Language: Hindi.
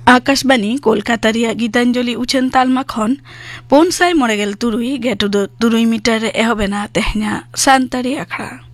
आकाशबाणी कोलकाता रिया गीतांजलि उछन तालमा खन 593 गेटो 2 मीटर एहबेना तेहना सांतारी आखड़ा।